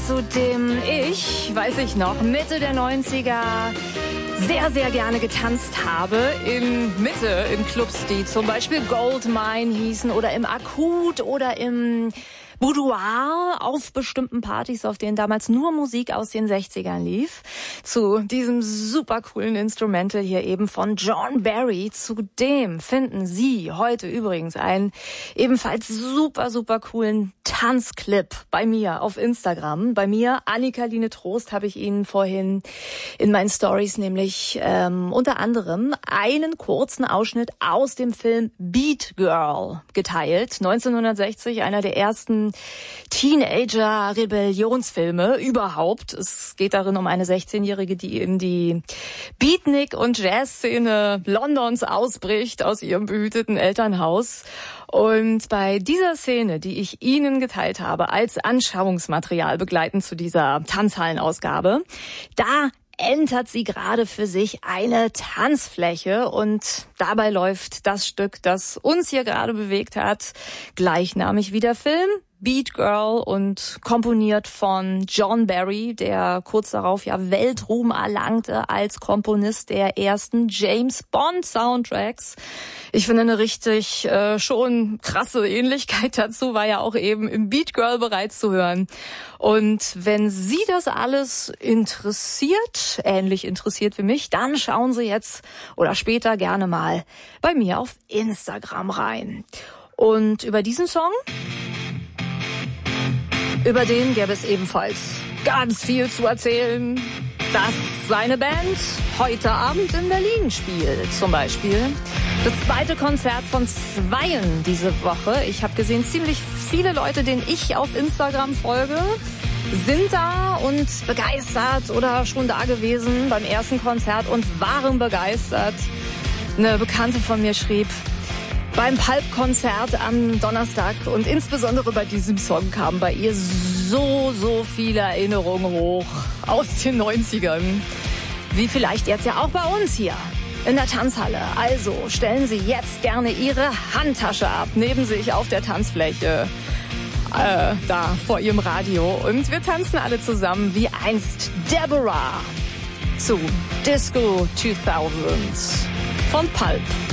zu dem ich, weiß ich noch, Mitte der 90er sehr, sehr gerne getanzt habe. In Clubs, die zum Beispiel Goldmine hießen oder im Akut oder im Boudoir, auf bestimmten Partys, auf denen damals nur Musik aus den 60ern lief. Zu diesem super coolen Instrumental hier eben von John Barry. Zu dem finden Sie heute übrigens einen ebenfalls super, super coolen Tanzclip bei mir auf Instagram. Bei mir, Annika-Line Trost, habe ich Ihnen vorhin in meinen Stories nämlich unter anderem einen kurzen Ausschnitt aus dem Film Beat Girl geteilt. 1960, einer der ersten Teenager-Rebellionsfilme überhaupt. Es geht darin um eine 16-Jährige, die in die Beatnik- und Jazzszene Londons ausbricht aus ihrem behüteten Elternhaus. Und bei dieser Szene, die ich Ihnen geteilt habe, als Anschauungsmaterial begleitend zu dieser Tanzhallenausgabe, da entert sie gerade für sich eine Tanzfläche und dabei läuft das Stück, das uns hier gerade bewegt hat, gleichnamig wie der Film, Beat Girl, und komponiert von John Barry, der kurz darauf ja Weltruhm erlangte als Komponist der ersten James Bond Soundtracks. Ich finde eine richtig schon krasse Ähnlichkeit dazu war ja auch eben im Beat Girl bereits zu hören. Und wenn Sie das alles interessiert, ähnlich interessiert wie mich, dann schauen Sie jetzt oder später gerne mal bei mir auf Instagram rein. Und über diesen Song, über den gäbe es ebenfalls ganz viel zu erzählen, dass seine Band heute Abend in Berlin spielt, zum Beispiel. Das zweite Konzert von Zweien diese Woche. Ich habe gesehen, ziemlich viele Leute, denen ich auf Instagram folge, sind da und begeistert oder schon da gewesen beim ersten Konzert und waren begeistert. Eine Bekannte von mir schrieb, beim Pulp-Konzert am Donnerstag und insbesondere bei diesem Song kamen bei ihr so viele Erinnerungen hoch aus den 90ern. Wie vielleicht jetzt ja auch bei uns hier in der Tanzhalle. Also stellen Sie jetzt gerne Ihre Handtasche ab, neben sich auf der Tanzfläche, da vor Ihrem Radio. Und wir tanzen alle zusammen wie einst Deborah zu Disco 2000 von Pulp.